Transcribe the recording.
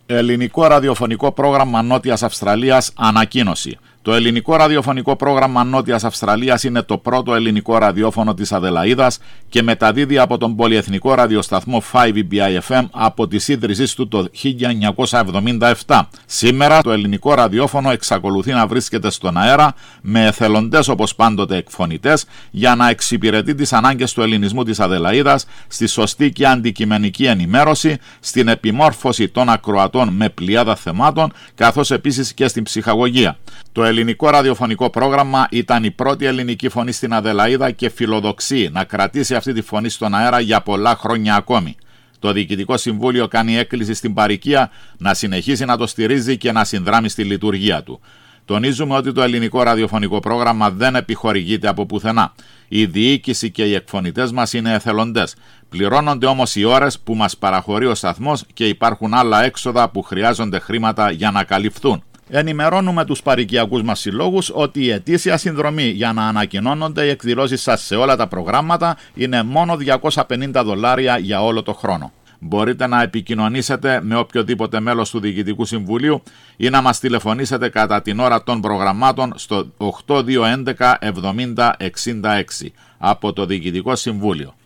Ελληνικό ραδιοφωνικό πρόγραμμα Νότιας Αυστραλίας ανακοίνωση. Το ελληνικό ραδιοφωνικό πρόγραμμα Νότιας Αυστραλίας είναι το πρώτο ελληνικό ραδιόφωνο της Αδελαΐδας και μεταδίδει από τον πολυεθνικό ραδιοσταθμό 5EBI-FM από τις ίδρυσής του το 1977. Σήμερα το ελληνικό ραδιόφωνο εξακολουθεί να βρίσκεται στον αέρα με εθελοντές όπως πάντοτε εκφωνητές για να εξυπηρετεί τις ανάγκες του ελληνισμού της Αδελαΐδας, στη σωστή και αντικειμενική ενημέρωση, στην επιμόρφωση των ακροατών με πλειάδα θεμάτων, καθώς επίσης και στην ψυχαγωγία. Το ελληνικό ραδιοφωνικό πρόγραμμα ήταν η πρώτη ελληνική φωνή στην Αδελαΐδα και φιλοδοξεί να κρατήσει αυτή τη φωνή στον αέρα για πολλά χρόνια ακόμη. Το Διοικητικό Συμβούλιο κάνει έκκληση στην παροικία να συνεχίσει να το στηρίζει και να συνδράμει στη λειτουργία του. Τονίζουμε ότι το ελληνικό ραδιοφωνικό πρόγραμμα δεν επιχορηγείται από πουθενά. Η διοίκηση και οι εκφωνητές μας είναι εθελοντές. Πληρώνονται όμως οι ώρες που μας παραχωρεί ο σταθμός και υπάρχουν άλλα έξοδα που χρειάζονται χρήματα για να καλυφθούν. Ενημερώνουμε τους παροικιακούς μας συλλόγους ότι η ετήσια συνδρομή για να ανακοινώνονται οι εκδηλώσεις σας σε όλα τα προγράμματα είναι μόνο $250 για όλο το χρόνο. Μπορείτε να επικοινωνήσετε με οποιοδήποτε μέλος του Διοικητικού Συμβουλίου ή να μας τηλεφωνήσετε κατά την ώρα των προγραμμάτων στο 8211 70 66 από το Διοικητικό Συμβούλιο.